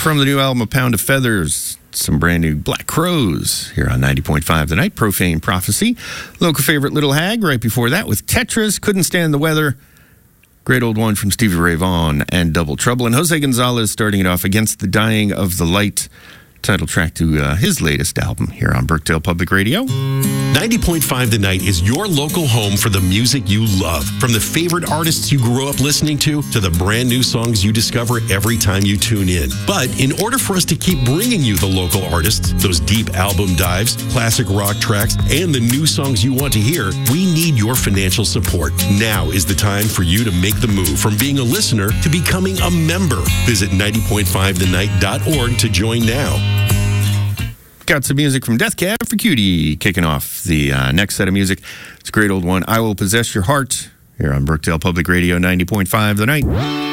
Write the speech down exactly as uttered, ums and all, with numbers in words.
From the new album, A Pound of Feathers, some brand new Black Crows here on ninety point five The Night. Profane Prophecy. Local favorite, Little Hag, right before that with Tetris, Couldn't Stand the Weather. Great old one from Stevie Ray Vaughan and Double Trouble. And Jose Gonzalez starting it off, Against the Dying of the Light, title track to uh, his latest album here on Brookdale Public Radio. ninety point five The Night is your local home for the music you love. From the favorite artists you grew up listening to, to the brand new songs you discover every time you tune in. But in order for us to keep bringing you the local artists, those deep album dives, classic rock tracks, and the new songs you want to hear, we need your financial support. Now is the time for you to make the move from being a listener to becoming a member. Visit ninety point five the night dot org to join now. Got some music from Death Cab for Cutie kicking off the uh, next set of music. It's a great old one, I Will Possess Your Heart, here on Brookdale Public Radio ninety point five The Night.